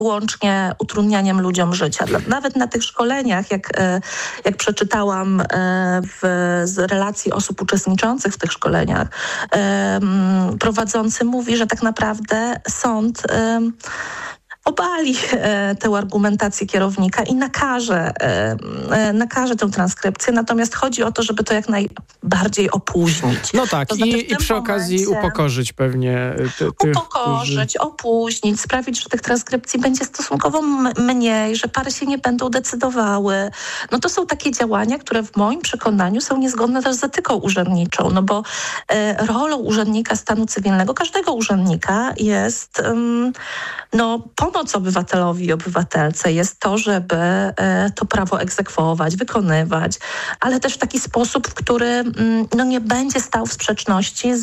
wyłącznie utrudnianiem ludziom życia. Nawet na tych szkoleniach, jak przeczytałam z relacji osób uczestniczących w tych szkoleniach, prowadzący mówi, że tak naprawdę sąd obali tę argumentację kierownika i nakaże tę transkrypcję. Natomiast chodzi o to, żeby to jak najbardziej opóźnić. No tak, i przy okazji upokorzyć pewnie opóźnić, sprawić, że tych transkrypcji będzie stosunkowo mniej, że pary się nie będą decydowały. No to są takie działania, które w moim przekonaniu są niezgodne też z etyką urzędniczą, no bo rolą urzędnika stanu cywilnego, każdego urzędnika jest pomoc obywatelowi i obywatelce, jest to, żeby to prawo egzekwować, wykonywać, ale też w taki sposób, w który nie będzie stał w sprzeczności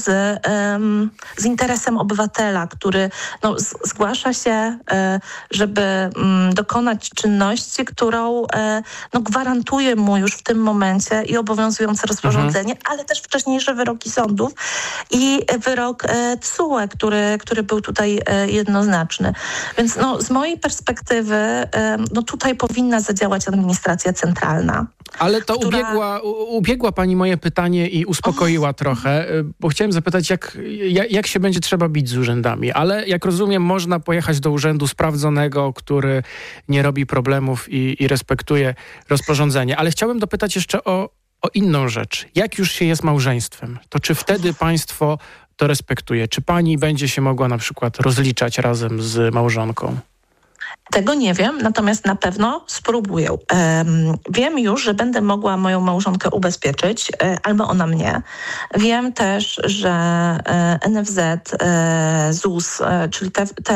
z interesem obywatela, który zgłasza się, żeby dokonać czynności, którą gwarantuje mu już w tym momencie i obowiązujące rozporządzenie, ale też wcześniejsze wyroki sądów i wyrok TSUE, który był tutaj jednoznaczny. Więc z mojej perspektywy tutaj powinna zadziałać administracja centralna. Ale to ubiegła pani moje pytanie i uspokoiła trochę, bo chciałem zapytać, jak się będzie trzeba bić z urzędami. Ale jak rozumiem, można pojechać do urzędu sprawdzonego, który nie robi problemów i respektuje rozporządzenie. Ale chciałem dopytać jeszcze o inną rzecz. Jak już się jest małżeństwem, to czy wtedy państwo to respektuje? Czy pani będzie się mogła na przykład rozliczać razem z małżonką? Tego nie wiem, natomiast na pewno spróbuję. Wiem już, że będę mogła moją małżonkę ubezpieczyć, albo ona mnie. Wiem też, że NFZ, ZUS, czyli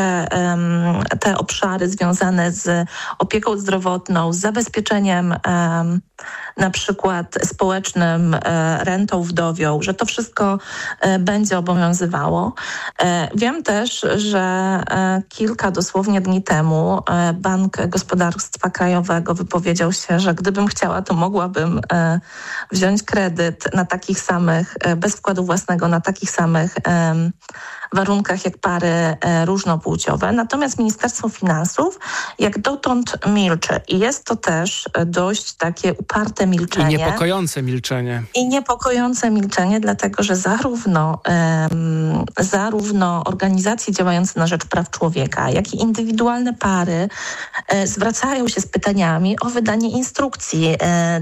te obszary związane z opieką zdrowotną, z zabezpieczeniem na przykład społecznym, rentą wdowią, że to wszystko będzie obowiązywało. Wiem też, że kilka dosłownie dni temu Bank Gospodarstwa Krajowego wypowiedział się, że gdybym chciała, to mogłabym wziąć kredyt na takich samych, bez wkładu własnego, na takich samych warunkach jak pary różnopłciowe. Natomiast Ministerstwo Finansów jak dotąd milczy. I jest to też dość takie uparte milczenie. I niepokojące milczenie. Dlatego że zarówno organizacje działające na rzecz praw człowieka, jak i indywidualne pary zwracają się z pytaniami o wydanie instrukcji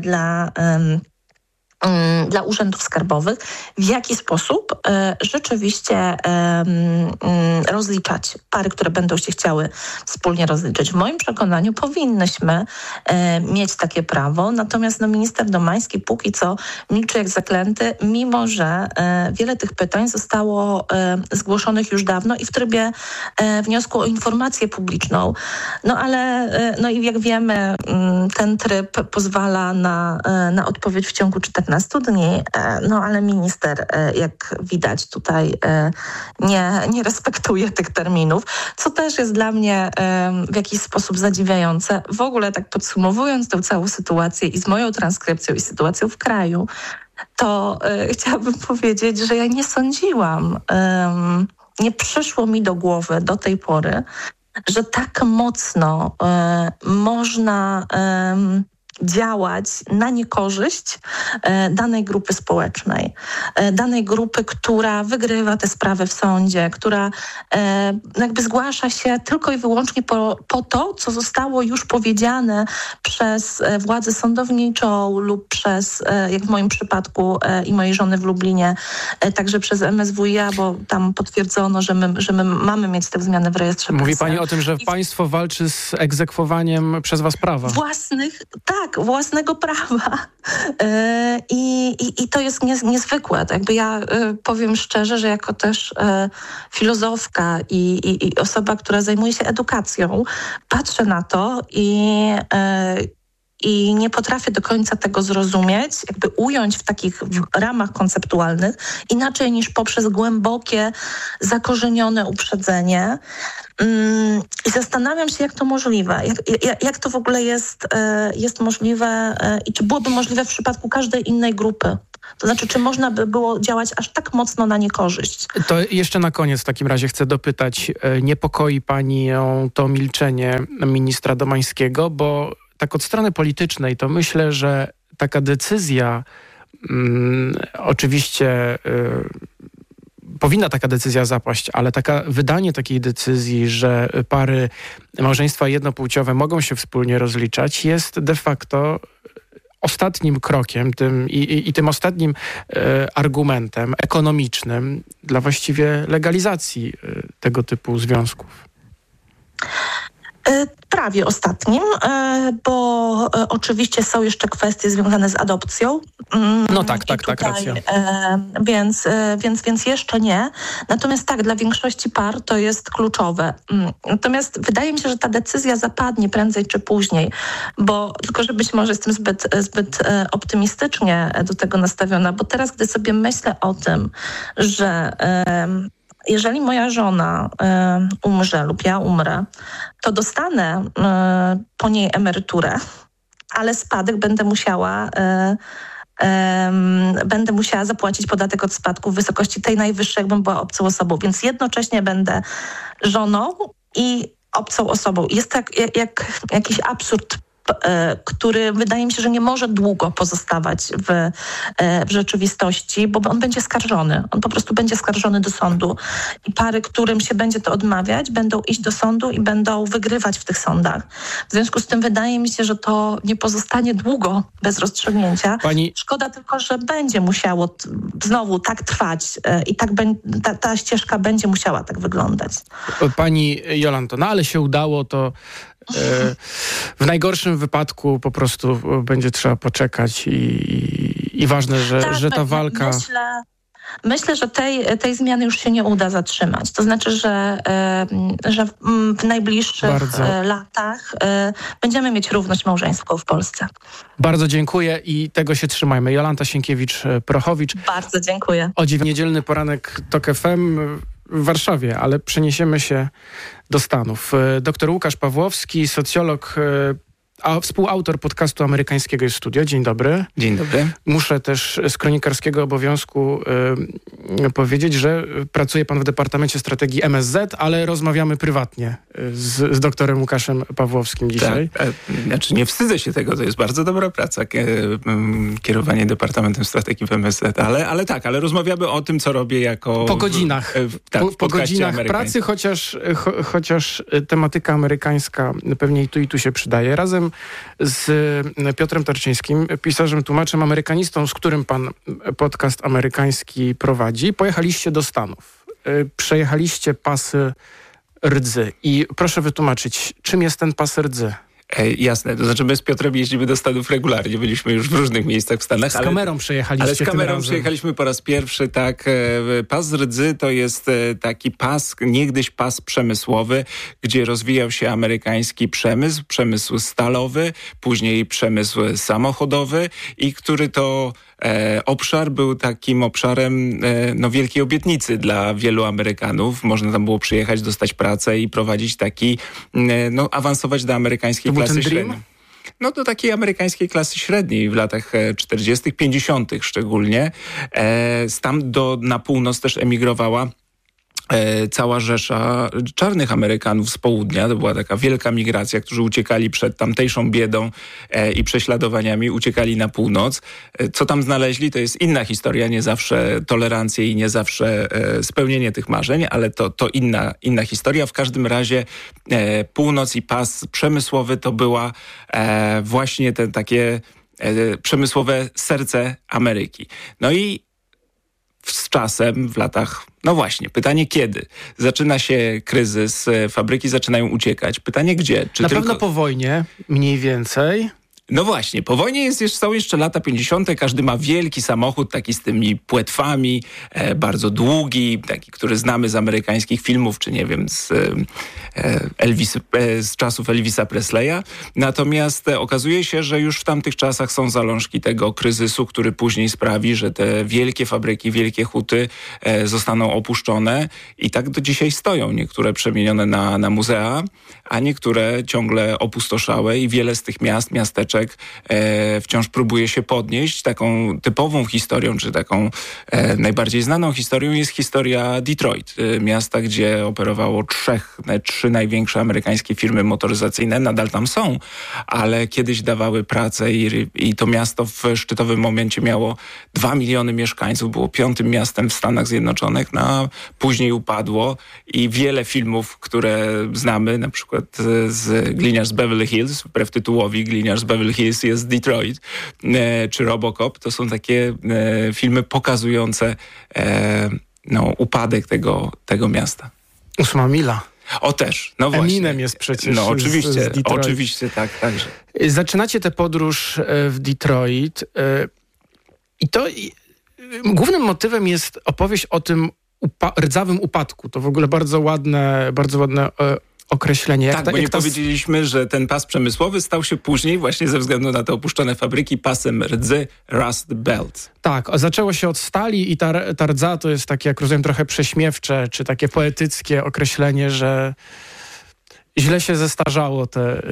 dla urzędów skarbowych, w jaki sposób rzeczywiście rozliczać pary, które będą się chciały wspólnie rozliczyć. W moim przekonaniu powinnyśmy mieć takie prawo, natomiast minister Domański póki co milczy jak zaklęty, mimo że wiele tych pytań zostało zgłoszonych już dawno i w trybie wniosku o informację publiczną. Ale i jak wiemy, ten tryb pozwala na odpowiedź w ciągu 14 dni, ale minister, jak widać tutaj, nie respektuje tych terminów, co też jest dla mnie w jakiś sposób zadziwiające. W ogóle tak podsumowując tę całą sytuację i z moją transkrypcją i sytuacją w kraju, to chciałabym powiedzieć, że ja nie sądziłam, nie przyszło mi do głowy do tej pory, że tak mocno można działać na niekorzyść danej grupy społecznej, danej grupy, która wygrywa tę sprawę w sądzie, która jakby zgłasza się tylko i wyłącznie po to, co zostało już powiedziane przez władzę sądowniczą lub przez, jak w moim przypadku i mojej żony w Lublinie, także przez MSWiA, bo tam potwierdzono, że my mamy mieć tę zmianę w rejestrze Mówi pani o tym, że państwo walczy z egzekwowaniem przez was prawa. Własnego prawa. I to jest niezwykłe. Jakby ja powiem szczerze, że jako też filozofka i osoba, która zajmuje się edukacją, patrzę na to i nie potrafię do końca tego zrozumieć, jakby ująć w takich ramach konceptualnych, inaczej niż poprzez głębokie, zakorzenione uprzedzenie. I zastanawiam się, jak to możliwe, jak to w ogóle jest możliwe i czy byłoby możliwe w przypadku każdej innej grupy. To znaczy, czy można by było działać aż tak mocno na niekorzyść? To jeszcze na koniec w takim razie chcę dopytać, niepokoi panią to milczenie ministra Domańskiego, bo tak od strony politycznej to myślę, że taka decyzja oczywiście powinna taka decyzja zapaść, ale wydanie takiej decyzji, że pary małżeństwa jednopłciowe mogą się wspólnie rozliczać, jest de facto ostatnim krokiem tym ostatnim argumentem ekonomicznym dla właściwie legalizacji tego typu związków. Prawie ostatnim, bo oczywiście są jeszcze kwestie związane z adopcją. No tak, racja. Więc jeszcze nie. Natomiast tak, dla większości par to jest kluczowe. Natomiast wydaje mi się, że ta decyzja zapadnie prędzej czy później, bo tylko, że być może jestem zbyt optymistycznie do tego nastawiona, bo teraz, gdy sobie myślę o tym, że jeżeli moja żona umrze lub ja umrę, to dostanę po niej emeryturę, ale spadek będę musiała zapłacić podatek od spadku w wysokości tej najwyższej, jakbym była obcą osobą. Więc jednocześnie będę żoną i obcą osobą. Jest tak jak jakiś absurd, który wydaje mi się, że nie może długo pozostawać w rzeczywistości, bo on będzie skarżony. On po prostu będzie skarżony do sądu. I pary, którym się będzie to odmawiać, będą iść do sądu i będą wygrywać w tych sądach. W związku z tym wydaje mi się, że to nie pozostanie długo bez rozstrzygnięcia. Szkoda tylko, że będzie musiało znowu tak trwać i tak ta ścieżka będzie musiała tak wyglądać. Pani Jolanto, no ale się udało, to w najgorszym wypadku po prostu będzie trzeba poczekać i ważne, że ta walka... Myślę, że tej zmiany już się nie uda zatrzymać. To znaczy, że w najbliższych latach będziemy mieć równość małżeńską w Polsce. Bardzo dziękuję i tego się trzymajmy. Jolanta Sienkiewicz-Prochowicz. Bardzo dziękuję. O niedzielny poranek TOK FM w Warszawie, ale przeniesiemy się do Stanów. Dr Łukasz Pawłowski, socjolog, a współautor podcastu amerykańskiego jest w studio. Dzień dobry. Dzień dobry. Muszę też z kronikarskiego obowiązku powiedzieć, że pracuje pan w Departamencie Strategii MSZ, ale rozmawiamy prywatnie z doktorem Łukaszem Pawłowskim dzisiaj. Tak, znaczy nie wstydzę się tego, to jest bardzo dobra praca, kierowanie Departamentem Strategii w MSZ, ale rozmawiamy o tym, co robię jako... Po godzinach. Po godzinach pracy, chociaż tematyka amerykańska pewnie i tu się przydaje. Razem z Piotrem Tarczyńskim, pisarzem, tłumaczem, amerykanistą, z którym pan podcast amerykański prowadzi, pojechaliście do Stanów. Przejechaliście pasy rdzy. I proszę wytłumaczyć, czym jest ten pas rdzy? Jasne, to znaczy my z Piotrem jeździmy do Stanów regularnie, byliśmy już w różnych miejscach w Stanach. Z kamerą przejechaliście. Ale z kamerą przejechaliśmy po raz pierwszy, tak. Pas rdzy to jest taki pas, niegdyś pas przemysłowy, gdzie rozwijał się amerykański przemysł stalowy, później przemysł samochodowy i który to obszar był takim obszarem wielkiej obietnicy dla wielu Amerykanów. Można tam było przyjechać, dostać pracę i prowadzić taki, awansować do amerykańskiej klasy średniej. No do takiej amerykańskiej klasy średniej w latach 40., 50. szczególnie. Tam na północ też emigrowała cała rzesza czarnych Amerykanów z południa. To była taka wielka migracja, którzy uciekali przed tamtejszą biedą i prześladowaniami, uciekali na północ. Co tam znaleźli, to jest inna historia, nie zawsze tolerancja i nie zawsze spełnienie tych marzeń, ale to inna historia. W każdym razie północ i pas przemysłowy to była właśnie te takie przemysłowe serce Ameryki. No i z czasem, w latach, pytanie kiedy? Zaczyna się kryzys, fabryki zaczynają uciekać. Pytanie gdzie? Pewno po wojnie, mniej więcej. No właśnie, po wojnie są jeszcze lata 50. Każdy ma wielki samochód, taki z tymi płetwami, bardzo długi, taki, który znamy z amerykańskich filmów, czy nie wiem, z czasów Elvisa Presleya. Natomiast okazuje się, że już w tamtych czasach są zalążki tego kryzysu, który później sprawi, że te wielkie fabryki, wielkie huty zostaną opuszczone i tak do dzisiaj stoją. Niektóre przemienione na muzea, a niektóre ciągle opustoszałe i wiele z tych miasteczek książek wciąż próbuje się podnieść. Taką typową historią, czy taką najbardziej znaną historią jest historia Detroit. Miasta, gdzie operowało trzy największe amerykańskie firmy motoryzacyjne. Nadal tam są, ale kiedyś dawały pracę i to miasto w szczytowym momencie miało 2 miliony mieszkańców. Było 5. miastem w Stanach Zjednoczonych, a później upadło i wiele filmów, które znamy, na przykład z Gliniarz z Beverly Hills, wbrew tytułowi Gliniarz z Beverly Hills jest Detroit, czy Robocop, to są takie filmy pokazujące upadek tego miasta. 8 mila. O też, no właśnie. Eminem jest przecież oczywiście, tak, także. Zaczynacie tę podróż w Detroit i to głównym motywem jest opowieść o tym rdzawym upadku. To w ogóle bardzo ładne określenie. Bo nie powiedzieliśmy, że ten pas przemysłowy stał się później, właśnie ze względu na te opuszczone fabryki, pasem rdzy Rust Belt. Tak, zaczęło się od stali i ta rdza to jest takie, jak rozumiem, trochę prześmiewcze, czy takie poetyckie określenie, że źle się zestarzało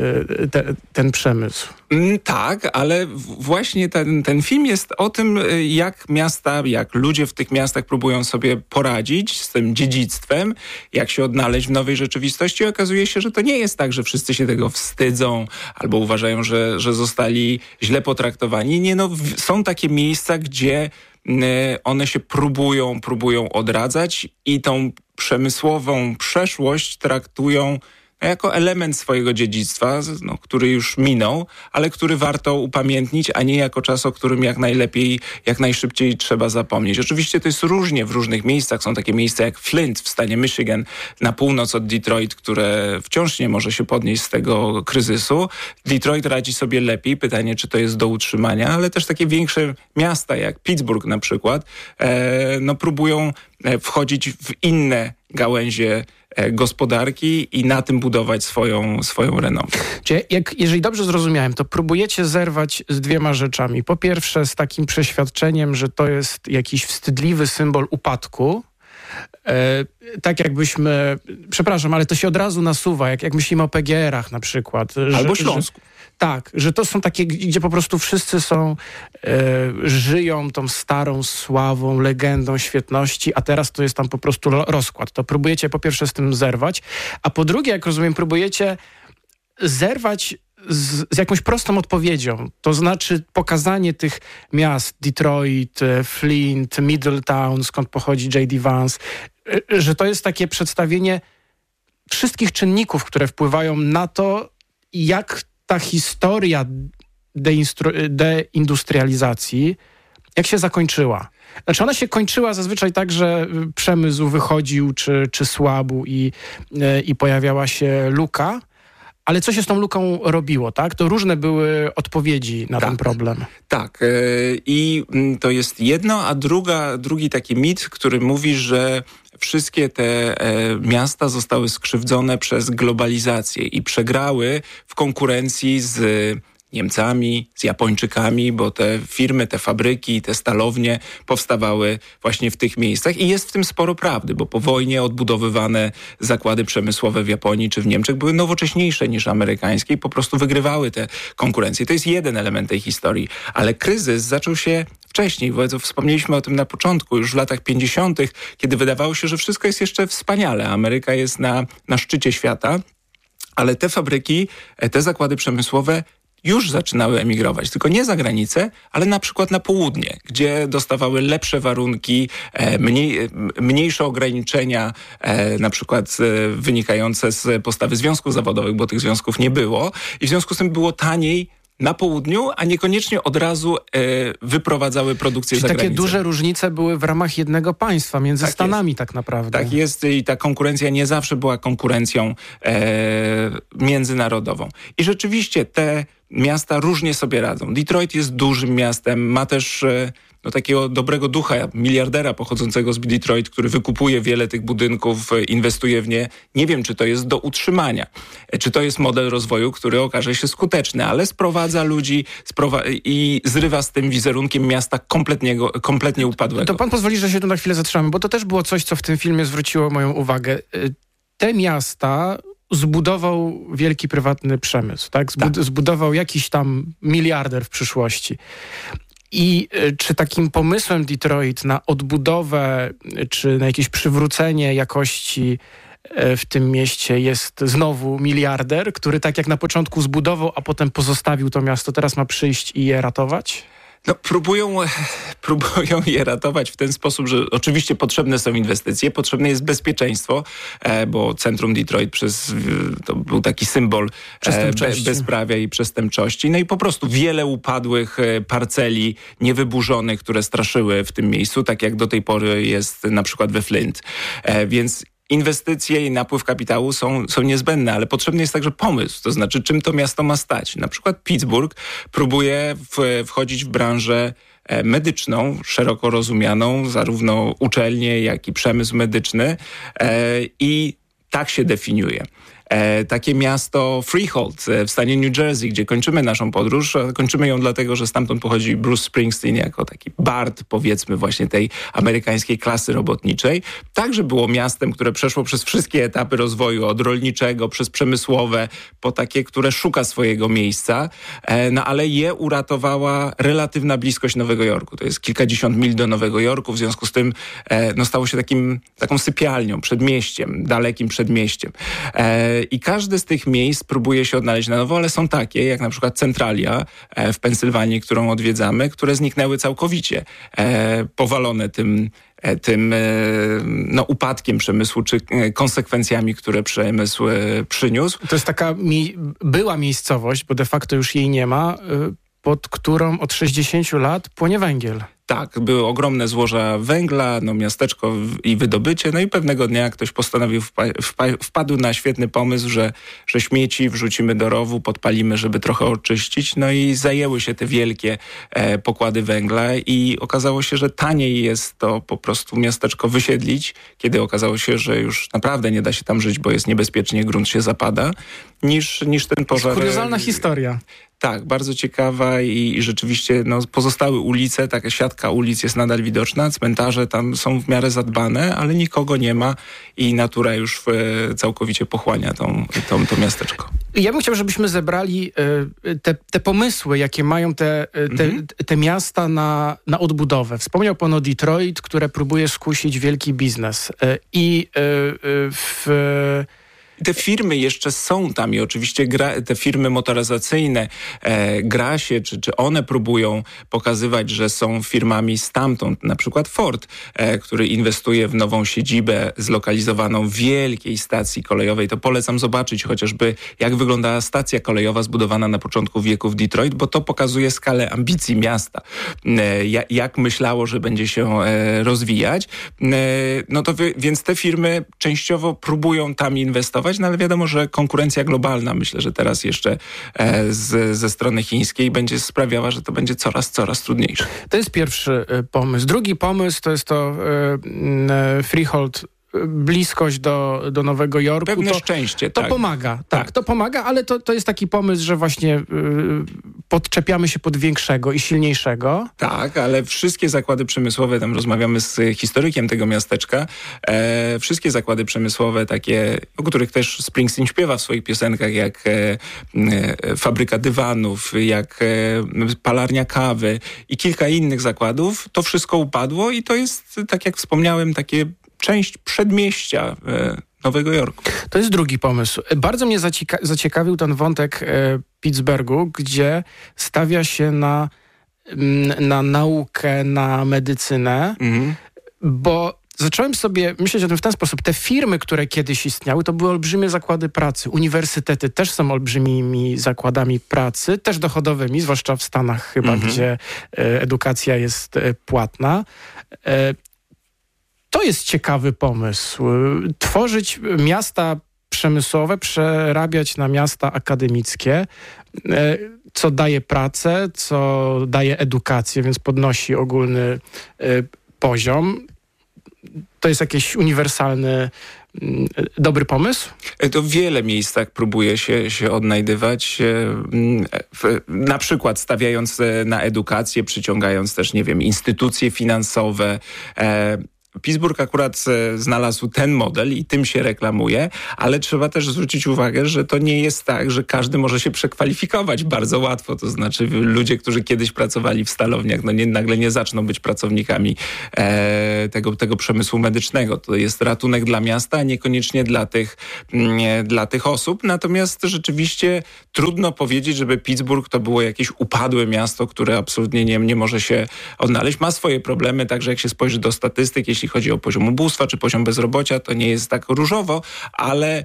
ten przemysł. Tak, ale właśnie ten film jest o tym, jak ludzie w tych miastach próbują sobie poradzić z tym dziedzictwem, jak się odnaleźć w nowej rzeczywistości. Okazuje się, że to nie jest tak, że wszyscy się tego wstydzą albo uważają, że zostali źle potraktowani. Nie, są takie miejsca, gdzie one się próbują odradzać i tą przemysłową przeszłość traktują jako element swojego dziedzictwa, który już minął, ale który warto upamiętnić, a nie jako czas, o którym jak najszybciej trzeba zapomnieć. Oczywiście to jest różnie w różnych miejscach. Są takie miejsca jak Flint w stanie Michigan, na północ od Detroit, które wciąż nie może się podnieść z tego kryzysu. Detroit radzi sobie lepiej. Pytanie, czy to jest do utrzymania, ale też takie większe miasta jak Pittsburgh na przykład, próbują wchodzić w inne gałęzie gospodarki i na tym budować swoją renomę. Jeżeli dobrze zrozumiałem, to próbujecie zerwać z 2 rzeczami. Po pierwsze z takim przeświadczeniem, że to jest jakiś wstydliwy symbol upadku. Tak jakbyśmy, przepraszam, ale to się od razu nasuwa, jak myślimy o PGR-ach na przykład. Albo Śląsku. Tak, że to są takie, gdzie po prostu wszyscy żyją tą starą sławą, legendą świetności, a teraz to jest tam po prostu rozkład. To próbujecie po pierwsze z tym zerwać, a po drugie, jak rozumiem, próbujecie zerwać z jakąś prostą odpowiedzią. To znaczy pokazanie tych miast, Detroit, Flint, Middletown, skąd pochodzi J.D. Vance, że to jest takie przedstawienie wszystkich czynników, które wpływają na to, jak ta historia deindustrializacji, jak się zakończyła. Znaczy ona się kończyła zazwyczaj tak, że przemysł wychodził czy słabł i pojawiała się luka, ale co się z tą luką robiło, tak? To różne były odpowiedzi na ten problem. Tak. I to jest jedno, a drugi taki mit, który mówi, że wszystkie te miasta zostały skrzywdzone przez globalizację i przegrały w konkurencji z Niemcami, z Japończykami, bo te firmy, te fabryki, te stalownie powstawały właśnie w tych miejscach i jest w tym sporo prawdy, bo po wojnie odbudowywane zakłady przemysłowe w Japonii czy w Niemczech były nowocześniejsze niż amerykańskie i po prostu wygrywały te konkurencje. To jest jeden element tej historii, ale kryzys zaczął się wcześniej, bo wspomnieliśmy o tym na początku, już w latach 50., kiedy wydawało się, że wszystko jest jeszcze wspaniale. Ameryka jest na szczycie świata, ale te fabryki, te zakłady przemysłowe już zaczynały emigrować, tylko nie za granicę, ale na przykład na południe, gdzie dostawały lepsze warunki, mniejsze ograniczenia, na przykład wynikające z postawy związków zawodowych, bo tych związków nie było i w związku z tym było taniej na południu, a niekoniecznie od razu wyprowadzały produkcję za granicę. Takie duże różnice były w ramach jednego państwa, między Stanami tak naprawdę. Tak jest i ta konkurencja nie zawsze była konkurencją międzynarodową. I rzeczywiście te miasta różnie sobie radzą. Detroit jest dużym miastem, ma też takiego dobrego ducha, miliardera pochodzącego z Detroit, który wykupuje wiele tych budynków, inwestuje w nie. Nie wiem, czy to jest do utrzymania. Czy to jest model rozwoju, który okaże się skuteczny, ale sprowadza ludzi i zrywa z tym wizerunkiem miasta kompletnie upadłego. To pan pozwoli, że się tu na chwilę zatrzymamy, bo to też było coś, co w tym filmie zwróciło moją uwagę. Te miasta zbudował wielki prywatny przemysł, tak? Zbudował jakiś tam miliarder w przyszłości. I czy takim pomysłem Detroit na odbudowę, czy na jakieś przywrócenie jakości w tym mieście jest znowu miliarder, który tak jak na początku zbudował, a potem pozostawił to miasto, teraz ma przyjść i je ratować? No, próbują je ratować w ten sposób, że oczywiście potrzebne są inwestycje, potrzebne jest bezpieczeństwo, bo centrum Detroit to był taki symbol bezprawia i przestępczości. No i po prostu wiele upadłych parceli niewyburzonych, które straszyły w tym miejscu, tak jak do tej pory jest na przykład we Flint. Więc inwestycje i napływ kapitału są niezbędne, ale potrzebny jest także pomysł, to znaczy czym to miasto ma stać. Na przykład Pittsburgh próbuje wchodzić w branżę medyczną, szeroko rozumianą, zarówno uczelnie, jak i przemysł medyczny i tak się definiuje. Takie miasto Freehold w stanie New Jersey, gdzie kończymy naszą podróż. Kończymy ją dlatego, że stamtąd pochodzi Bruce Springsteen jako taki bard, powiedzmy, właśnie tej amerykańskiej klasy robotniczej. Także było miastem, które przeszło przez wszystkie etapy rozwoju, od rolniczego, przez przemysłowe, po takie, które szuka swojego miejsca. No ale je uratowała relatywna bliskość Nowego Jorku. To jest kilkadziesiąt mil do Nowego Jorku, w związku z tym stało się taką sypialnią, przedmieściem, dalekim przedmieściem. I każde z tych miejsc próbuje się odnaleźć na nowo, ale są takie, jak na przykład Centralia w Pensylwanii, którą odwiedzamy, które zniknęły całkowicie, powalone tym upadkiem przemysłu, czy konsekwencjami, które przemysł przyniósł. To jest taka była miejscowość, bo de facto już jej nie ma, pod którą od 60 lat płonie węgiel. Tak, były ogromne złoża węgla, miasteczko i wydobycie, no i pewnego dnia ktoś postanowił, wpadł na świetny pomysł, że śmieci wrzucimy do rowu, podpalimy, żeby trochę oczyścić, no i zajęły się te wielkie pokłady węgla i okazało się, że taniej jest to po prostu miasteczko wysiedlić, kiedy okazało się, że już naprawdę nie da się tam żyć, bo jest niebezpiecznie, grunt się zapada, niż ten pożar. Kuriozalna historia. Tak, bardzo ciekawa i rzeczywiście pozostałe ulice, taka siatka ulic jest nadal widoczna, cmentarze tam są w miarę zadbane, ale nikogo nie ma i natura już całkowicie pochłania to miasteczko. Ja bym chciał, żebyśmy zebrali te pomysły, jakie mają te miasta na odbudowę. Wspomniał pan o Detroit, które próbuje skusić wielki biznes te firmy jeszcze są tam i oczywiście te firmy motoryzacyjne, Grasie, czy one próbują pokazywać, że są firmami stamtąd. Na przykład Ford, który inwestuje w nową siedzibę zlokalizowaną w wielkiej stacji kolejowej. To polecam zobaczyć chociażby, jak wyglądała stacja kolejowa zbudowana na początku wieku w Detroit, bo to pokazuje skalę ambicji miasta. Jak myślało, że będzie się rozwijać. Więc te firmy częściowo próbują tam inwestować, no ale wiadomo, że konkurencja globalna, myślę, że teraz jeszcze ze strony chińskiej będzie sprawiała, że to będzie coraz trudniejsze. To jest pierwszy pomysł. Drugi pomysł to jest to Freehold, bliskość do Nowego Jorku. Pewne szczęście, to pomaga, tak. To pomaga, ale to jest taki pomysł, że właśnie podczepiamy się pod większego i silniejszego. Tak, ale wszystkie zakłady przemysłowe, tam rozmawiamy z historykiem tego miasteczka, wszystkie zakłady przemysłowe takie, o których też Springsteen śpiewa w swoich piosenkach, jak fabryka dywanów, jak palarnia kawy i kilka innych zakładów, to wszystko upadło i to jest, tak jak wspomniałem, takie część przedmieścia Nowego Jorku. To jest drugi pomysł. Bardzo mnie zaciekawił ten wątek Pittsburghu, gdzie stawia się na naukę, na medycynę, bo zacząłem sobie myśleć o tym w ten sposób. Te firmy, które kiedyś istniały, to były olbrzymie zakłady pracy. Uniwersytety też są olbrzymimi zakładami pracy, też dochodowymi, zwłaszcza w Stanach chyba, gdzie edukacja jest płatna. To jest ciekawy pomysł. Tworzyć miasta przemysłowe, przerabiać na miasta akademickie, co daje pracę, co daje edukację, więc podnosi ogólny poziom. To jest jakiś uniwersalny, dobry pomysł? To w wiele miejscach próbuje się odnajdywać, na przykład stawiając na edukację, przyciągając też, instytucje finansowe, Pittsburgh akurat znalazł ten model i tym się reklamuje, ale trzeba też zwrócić uwagę, że to nie jest tak, że każdy może się przekwalifikować bardzo łatwo. To znaczy ludzie, którzy kiedyś pracowali w stalowniach, nagle nie zaczną być pracownikami tego przemysłu medycznego. To jest ratunek dla miasta, a niekoniecznie dla tych osób. Natomiast rzeczywiście trudno powiedzieć, żeby Pittsburgh to było jakieś upadłe miasto, które absolutnie nie może się odnaleźć. Ma swoje problemy, także jak się spojrzy do statystyk, jeśli chodzi o poziom ubóstwa czy poziom bezrobocia, to nie jest tak różowo, ale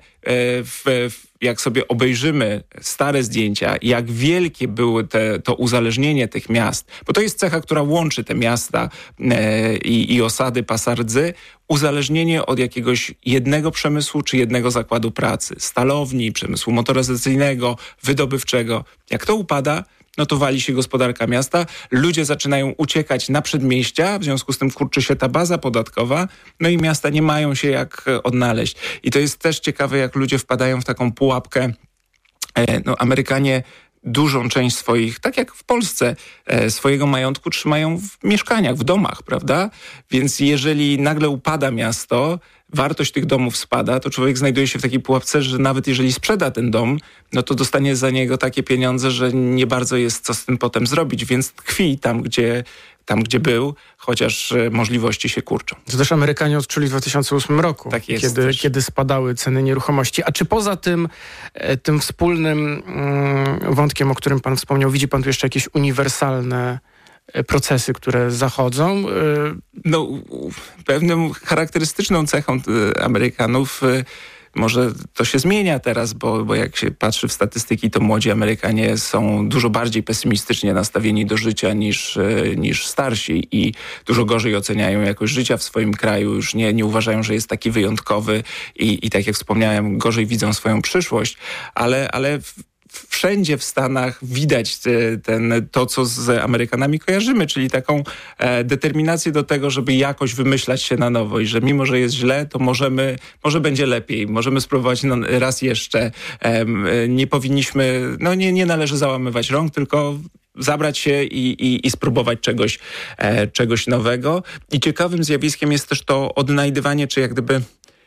jak sobie obejrzymy stare zdjęcia, jak wielkie były to uzależnienie tych miast, bo to jest cecha, która łączy te miasta i osady Pasa Rdzy, uzależnienie od jakiegoś jednego przemysłu czy jednego zakładu pracy, stalowni, przemysłu motoryzacyjnego, wydobywczego. Jak to upada, no to wali się gospodarka miasta, ludzie zaczynają uciekać na przedmieścia, w związku z tym kurczy się ta baza podatkowa, no i miasta nie mają się jak odnaleźć. I to jest też ciekawe, jak ludzie wpadają w taką pułapkę. Amerykanie dużą część swoich, tak jak w Polsce, swojego majątku trzymają w mieszkaniach, w domach, prawda? Więc jeżeli nagle upada miasto, wartość tych domów spada, to człowiek znajduje się w takiej pułapce, że nawet jeżeli sprzeda ten dom, no to dostanie za niego takie pieniądze, że nie bardzo jest co z tym potem zrobić, więc tkwi tam, gdzie był, chociaż możliwości się kurczą. To też Amerykanie odczuli w 2008 roku, tak jest kiedy spadały ceny nieruchomości. A czy poza tym wspólnym wątkiem, o którym pan wspomniał, widzi pan tu jeszcze jakieś uniwersalne procesy, które zachodzą? No, pewną charakterystyczną cechą Amerykanów, może to się zmienia teraz, bo jak się patrzy w statystyki, to młodzi Amerykanie są dużo bardziej pesymistycznie nastawieni do życia niż starsi i dużo gorzej oceniają jakość życia w swoim kraju. Już nie uważają, że jest taki wyjątkowy i tak jak wspomniałem, gorzej widzą swoją przyszłość, ale wszędzie w Stanach widać to, co z Amerykanami kojarzymy, czyli taką determinację do tego, żeby jakoś wymyślać się na nowo i że mimo, że jest źle, to może będzie lepiej, możemy spróbować raz jeszcze. Nie powinniśmy, nie należy załamywać rąk, tylko zabrać się i spróbować czegoś nowego. I ciekawym zjawiskiem jest też to odnajdywanie, czy jak gdyby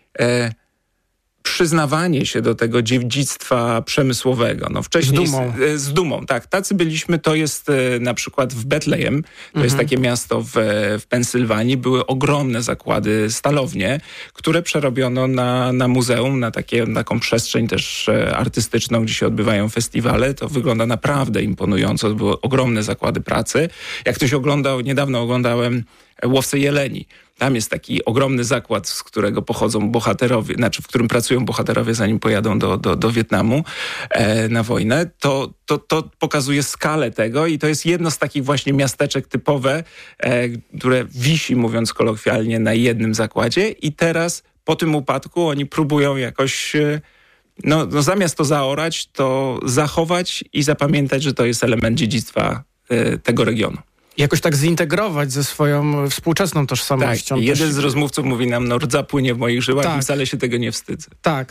przyznawanie się do tego dziedzictwa przemysłowego. No wcześniej z dumą, tak. Tacy byliśmy, to jest na przykład w Bethlehem, to jest takie miasto w Pensylwanii, były ogromne zakłady, stalownie, które przerobiono na muzeum, na taką przestrzeń też artystyczną, gdzie się odbywają festiwale. To wygląda naprawdę imponująco. To były ogromne zakłady pracy. Jak ktoś oglądał, niedawno oglądałem Łowcę jeleni. Tam jest taki ogromny zakład, z którego pochodzą bohaterowie, w którym pracują bohaterowie, zanim pojadą do Wietnamu na wojnę. To pokazuje skalę tego i to jest jedno z takich właśnie miasteczek typowe, które wisi, mówiąc kolokwialnie, na jednym zakładzie i teraz po tym upadku oni próbują jakoś zamiast to zaorać, to zachować i zapamiętać, że to jest element dziedzictwa tego regionu. Jakoś tak zintegrować ze swoją współczesną tożsamością. Tak, jeden z rozmówców mówi nam, rdza płynie w moich żyłach i wcale się tego nie wstydzę. Tak.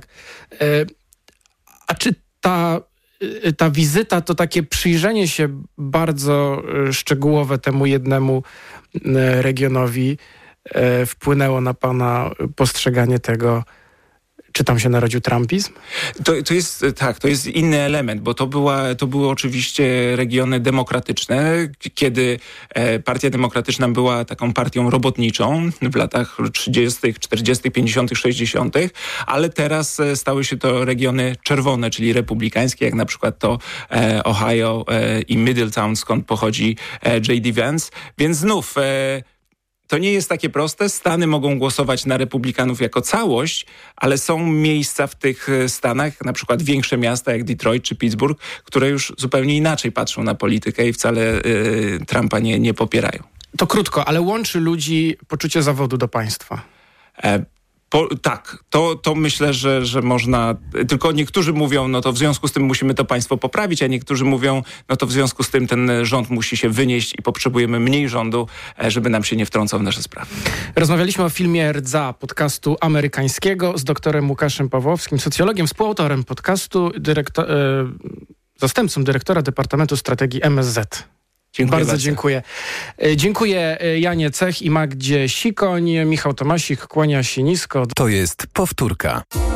A czy ta wizyta, to takie przyjrzenie się bardzo szczegółowe temu jednemu regionowi wpłynęło na pana postrzeganie tego, czy tam się narodził trumpizm? To jest inny element, bo to były oczywiście regiony demokratyczne, kiedy Partia Demokratyczna była taką partią robotniczą w latach 30., 40., 50., 60., ale teraz stały się to regiony czerwone, czyli republikańskie, jak na przykład to Ohio i Middletown, skąd pochodzi J.D. Vance. Więc znów to nie jest takie proste. Stany mogą głosować na republikanów jako całość, ale są miejsca w tych stanach, na przykład większe miasta jak Detroit czy Pittsburgh, które już zupełnie inaczej patrzą na politykę i wcale Trumpa nie popierają. To krótko, ale łączy ludzi poczucie zawodu do państwa. Tak, to myślę, że można, tylko niektórzy mówią, to w związku z tym musimy to państwo poprawić, a niektórzy mówią, to w związku z tym ten rząd musi się wynieść i potrzebujemy mniej rządu, żeby nam się nie wtrącał w nasze sprawy. Rozmawialiśmy o filmie Rdza, podcastu amerykańskiego z doktorem Łukaszem Pawłowskim, socjologiem, współautorem podcastu, zastępcą dyrektora Departamentu Strategii MSZ. Bardzo dziękuję. Dziękuję Janie Cech i Magdzie Sikoń. Michał Tomasik kłania się nisko. To jest Powtórka.